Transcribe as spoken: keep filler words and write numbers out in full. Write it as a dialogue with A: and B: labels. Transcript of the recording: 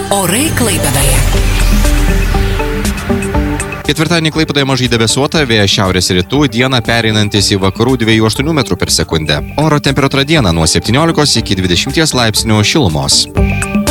A: Orai Klaipėdoje.
B: Ketvirtadienį Klaipėdoje mažai debesuota, vėjas šiaurės rytų, dieną pereinantis į vakarų dviejų aštuonių metrų per sekundę. Oro temperatūra dieną nuo septyniolikos iki dvidešimties laipsnių šilumos.